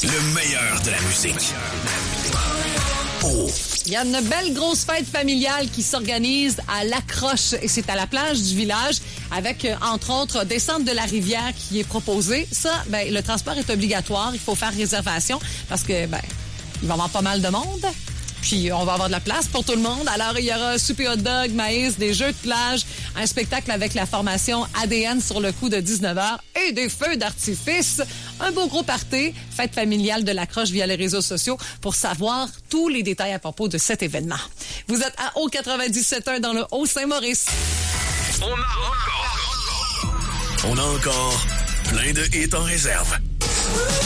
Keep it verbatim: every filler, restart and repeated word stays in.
Le meilleur de la musique. Oh. Il y a une belle grosse fête familiale qui s'organise à Lacroche et c'est à la plage du village avec, entre autres, descente de la rivière qui est proposée. Ça, ben, le transport est obligatoire. Il faut faire réservation parce que, ben, il va y avoir pas mal de monde. Puis, on va avoir de la place pour tout le monde. Alors, il y aura un souper hot dog, maïs, des jeux de plage, un spectacle avec la formation A D N sur le coup de dix-neuf heures et des feux d'artifice. Un beau gros party, fête familiale de Lacroche via les réseaux sociaux pour savoir tous les détails à propos de cet événement. Vous êtes à O quatre-vingt-dix-sept point un dans le Haut-Saint-Maurice. On a encore... On a encore plein de hits en réserve.